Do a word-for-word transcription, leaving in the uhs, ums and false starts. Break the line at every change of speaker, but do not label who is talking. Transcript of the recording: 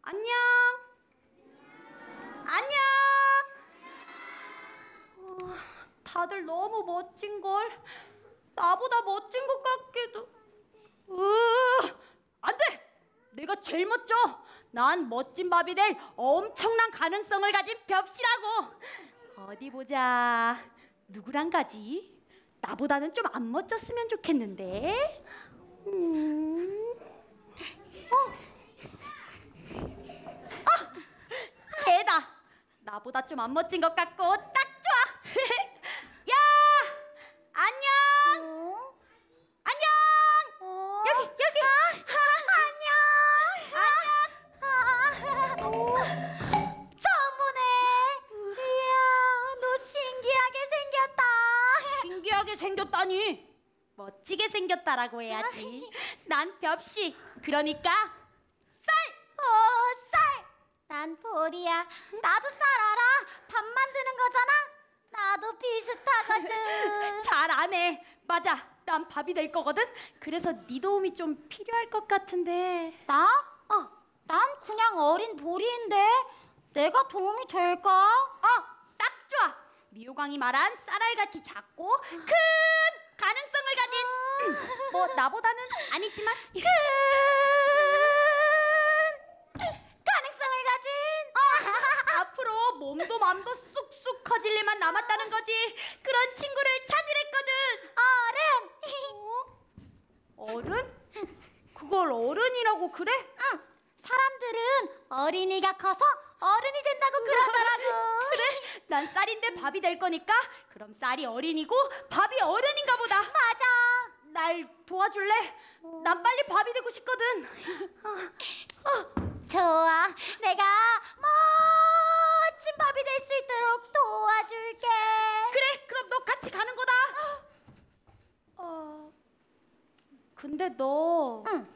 안녕. 안녕. 어, 다들 너무 멋진걸. 나보다 멋진 것 같기도. 으, 안 돼! 내가 제일 멋져. 난 멋진 밥이 될 엄청난 가능성을 가진 벽시라고. 어디 보자. 누구랑 가지? 나보다는 좀 안 멋졌으면 좋겠는데. 음. 어. 아, 쟤다. 나보다 좀 안 멋진 것 같고 딱 좋아. 야, 안녕.
어?
안녕.
어?
여기 여기.
아, 안녕. 아, 처음 보네. 이야, 너 신기하게 생겼다.
신기하게 생겼다니. 멋지게 생겼다라고 해야지. 난 벽시. 그러니까 쌀.
어, 쌀. 난 보리야. 나도 쌀 알아. 밥 만드는 거잖아. 나도 비슷하거든.
잘 안 해. 맞아. 난 밥이 될 거거든. 그래서 네 도움이 좀 필요할 것 같은데.
나?
어.
난 그냥 어린 보리인데 내가 도움이 될까?
어, 딱 좋아. 미호광이 말한 쌀알같이 작고 큰 가능성을 가진, 뭐 나보다는 아니지만
큰 가능성을 가진
어, 앞으로 몸도 맘도 쑥쑥 커질 일만 남았다는 거지. 그런 친구를 찾으랬거든.
어른.
어른? 그걸 어른이라고 그래?
응. 사람들은 어린이가 커서 어른이 된다고 그러더라고.
그래, 난 쌀인데 밥이 될 거니까 그럼 쌀이 어린이고 밥이 어른인가 보다.
맞아.
날 도와줄래? 난 빨리 밥이 되고 싶거든.
좋아. 내가 멋진 밥이 될 수 있도록 도와줄게.
그래, 그럼 너 같이 가는 거다. 어, 근데 너
응.